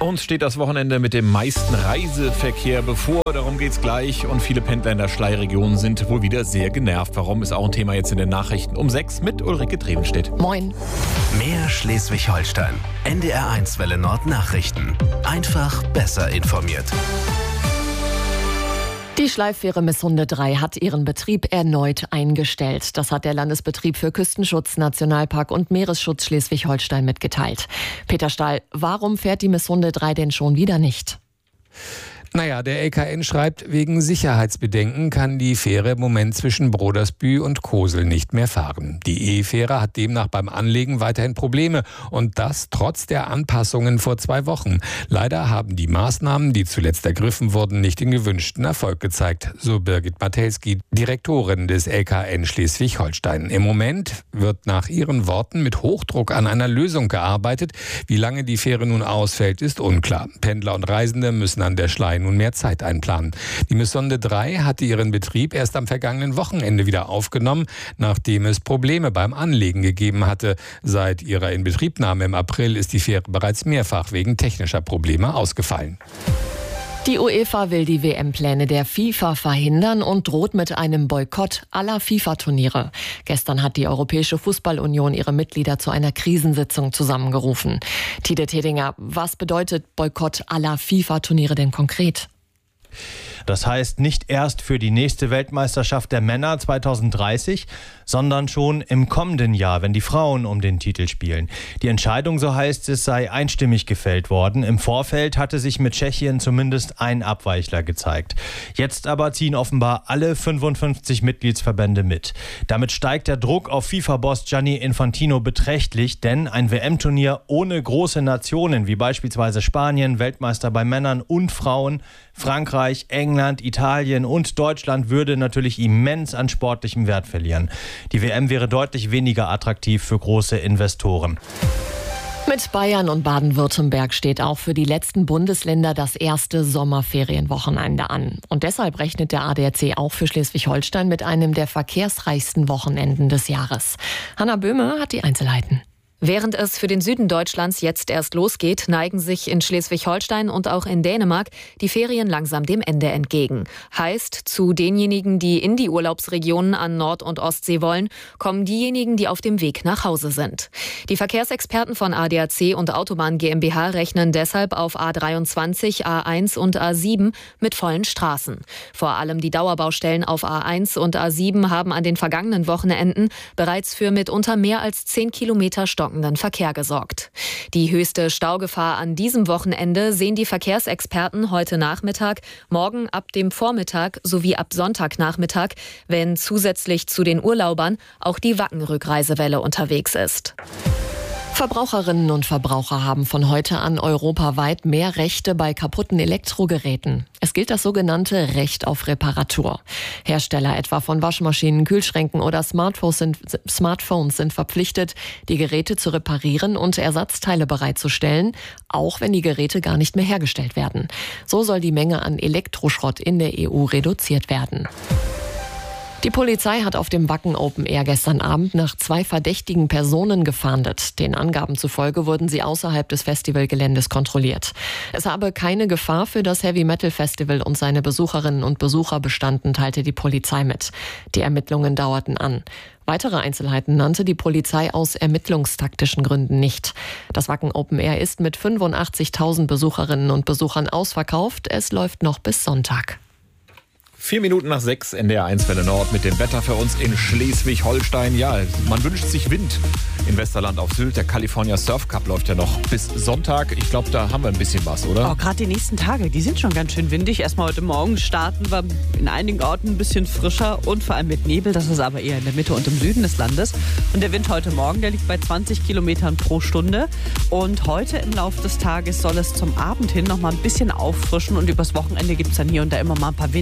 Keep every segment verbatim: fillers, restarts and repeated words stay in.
Uns steht das Wochenende mit dem meisten Reiseverkehr bevor. Darum geht's gleich. Und viele Pendler in der Schlei-Region sind wohl wieder sehr genervt. Warum, ist auch ein Thema jetzt in den Nachrichten um sechs mit Ulrike Trevenstedt. Moin. Mehr Schleswig-Holstein. N D R eins Welle Nord Nachrichten. Einfach besser informiert. Die Schleiffähre Missunde drei hat ihren Betrieb erneut eingestellt. Das hat der Landesbetrieb für Küstenschutz, Nationalpark und Meeresschutz Schleswig-Holstein mitgeteilt. Peter Stahl, warum fährt die Missunde drei denn schon wieder nicht? Naja, der L K N schreibt, wegen Sicherheitsbedenken kann die Fähre im Moment zwischen Brodersbühl und Kosel nicht mehr fahren. Die E-Fähre hat demnach beim Anlegen weiterhin Probleme und das trotz der Anpassungen vor zwei Wochen. Leider haben die Maßnahmen, die zuletzt ergriffen wurden, nicht den gewünschten Erfolg gezeigt, so Birgit Matelski, Direktorin des L K N Schleswig-Holstein. Im Moment wird nach ihren Worten mit Hochdruck an einer Lösung gearbeitet. Wie lange die Fähre nun ausfällt, ist unklar. Pendler und Reisende müssen an der Schlei nun mehr Zeit einplanen. Die Missunde drei hatte ihren Betrieb erst am vergangenen Wochenende wieder aufgenommen, nachdem es Probleme beim Anlegen gegeben hatte. Seit ihrer Inbetriebnahme im April ist die Fähre bereits mehrfach wegen technischer Probleme ausgefallen. Die UEFA will die W M-Pläne der FIFA verhindern und droht mit einem Boykott aller FIFA-Turniere. Gestern hat die Europäische Fußballunion ihre Mitglieder zu einer Krisensitzung zusammengerufen. Tide Tedinger, was bedeutet Boykott aller FIFA-Turniere denn konkret? Das heißt nicht erst für die nächste Weltmeisterschaft der Männer zweitausenddreißig, sondern schon im kommenden Jahr, wenn die Frauen um den Titel spielen. Die Entscheidung, so heißt es, sei einstimmig gefällt worden. Im Vorfeld hatte sich mit Tschechien zumindest ein Abweichler gezeigt. Jetzt aber ziehen offenbar alle fünfundfünfzig Mitgliedsverbände mit. Damit steigt der Druck auf FIFA-Boss Gianni Infantino beträchtlich, denn ein W M-Turnier ohne große Nationen wie beispielsweise Spanien, Weltmeister bei Männern und Frauen, Frankreich, England, Italien und Deutschland würde natürlich immens an sportlichem Wert verlieren. Die W M wäre deutlich weniger attraktiv für große Investoren. Mit Bayern und Baden-Württemberg steht auch für die letzten Bundesländer das erste Sommerferienwochenende an. Und deshalb rechnet der A D A C auch für Schleswig-Holstein mit einem der verkehrsreichsten Wochenenden des Jahres. Hanna Böhme hat die Einzelheiten. Während es für den Süden Deutschlands jetzt erst losgeht, neigen sich in Schleswig-Holstein und auch in Dänemark die Ferien langsam dem Ende entgegen. Heißt, zu denjenigen, die in die Urlaubsregionen an Nord- und Ostsee wollen, kommen diejenigen, die auf dem Weg nach Hause sind. Die Verkehrsexperten von A D A C und Autobahn GmbH rechnen deshalb auf A dreiundzwanzig, A eins und A sieben mit vollen Straßen. Vor allem die Dauerbaustellen auf A eins und A sieben haben an den vergangenen Wochenenden bereits für mitunter mehr als zehn Kilometer stockenden Verkehr gesorgt. Die höchste Staugefahr an diesem Wochenende sehen die Verkehrsexperten heute Nachmittag, morgen ab dem Vormittag sowie ab Sonntagnachmittag, wenn zusätzlich zu den Urlaubern auch die Wacken-Rückreisewelle unterwegs ist. Verbraucherinnen und Verbraucher haben von heute an europaweit mehr Rechte bei kaputten Elektrogeräten. Es gilt das sogenannte Recht auf Reparatur. Hersteller etwa von Waschmaschinen, Kühlschränken oder Smartphones sind, Smartphones sind verpflichtet, die Geräte zu reparieren und Ersatzteile bereitzustellen, auch wenn die Geräte gar nicht mehr hergestellt werden. So soll die Menge an Elektroschrott in der E U reduziert werden. Die Polizei hat auf dem Wacken Open Air gestern Abend nach zwei verdächtigen Personen gefahndet. Den Angaben zufolge wurden sie außerhalb des Festivalgeländes kontrolliert. Es habe keine Gefahr für das Heavy Metal Festival und seine Besucherinnen und Besucher bestanden, teilte die Polizei mit. Die Ermittlungen dauerten an. Weitere Einzelheiten nannte die Polizei aus ermittlungstaktischen Gründen nicht. Das Wacken Open Air ist mit fünfundachtzigtausend Besucherinnen und Besuchern ausverkauft. Es läuft noch bis Sonntag. Vier Minuten nach sechs, N D R eins Welle Nord mit dem Wetter für uns in Schleswig-Holstein. Ja, man wünscht sich Wind im Westerland auf Sylt. Der California Surf Cup läuft ja noch bis Sonntag. Ich glaube, da haben wir ein bisschen was, oder? Oh, gerade die nächsten Tage, die sind schon ganz schön windig. Erstmal heute Morgen starten wir in einigen Orten ein bisschen frischer und vor allem mit Nebel. Das ist aber eher in der Mitte und im Süden des Landes. Und der Wind heute Morgen, der liegt bei zwanzig Kilometern pro Stunde. Und heute im Laufe des Tages soll es zum Abend hin noch mal ein bisschen auffrischen. Und übers Wochenende gibt es dann hier und da immer mal ein paar windigere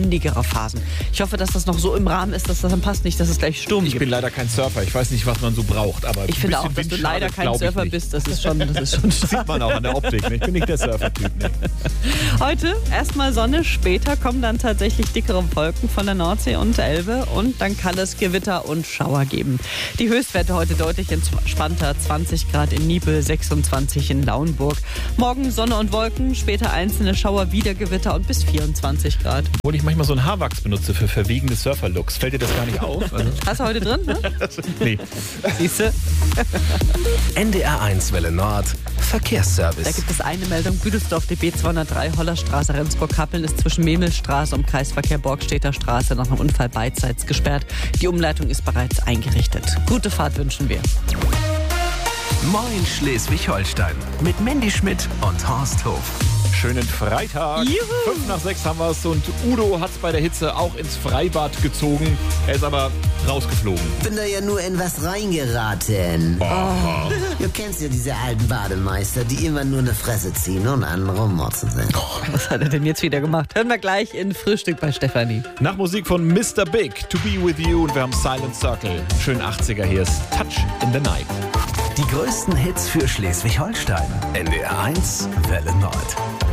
Surfphasen. Ich hoffe, dass das noch so im Rahmen ist, dass das dann passt, nicht, dass es gleich Sturm Ich gibt. bin leider kein Surfer. Ich weiß nicht, was man so braucht. Aber Ich ein finde auch, bisschen dass du Wind leider schadet, kein glaub ich Surfer nicht. bist. Das ist schon, das ist schon Das sieht man auch an der Optik. Ne? Ich bin nicht der Surfer-Typ. Ne? Heute erstmal Sonne, später kommen dann tatsächlich dickere Wolken von der Nordsee und Elbe und dann kann es Gewitter und Schauer geben. Die Höchstwerte heute deutlich entspannter, zwanzig Grad in Niepel, sechsundzwanzig in Lauenburg. Morgen Sonne und Wolken, später einzelne Schauer, wieder Gewitter und bis vierundzwanzig Grad. Obwohl ich manchmal so einen Haarwachs benutze für verwegene Surfer-Looks. Fällt dir das gar nicht auf? Also, Hast du heute drin? Ne? nee. Siehst du? N D R eins Welle Nord, Verkehrsservice. Da gibt es eine Meldung. Büdelsdorf, D B zweihundertdrei, Hollerstraße, Rendsburg-Kappeln ist zwischen Memelsstraße und Kreisverkehr Borgstädter Straße nach einem Unfall beidseits gesperrt. Die Umleitung ist bereits eingerichtet. Gute Fahrt wünschen wir. Moin Schleswig-Holstein mit Mandy Schmidt und Horst Hof. Schönen Freitag. Juhu. Fünf nach sechs haben wir es und Udo hat es bei der Hitze auch ins Freibad gezogen. Er ist aber rausgeflogen. Bin da ja nur in was reingeraten. Oh. Du kennst ja diese alten Bademeister, die immer nur eine Fresse ziehen und andere Motzen sind. Was hat er denn jetzt wieder gemacht? Hören wir gleich in Frühstück bei Stefanie. Nach Musik von Mister Big, To Be With You, und wir haben Silent Circle. Schön achtziger, hier ist Touch in the Night. Die größten Hits für Schleswig-Holstein. N D R eins Welle Nord.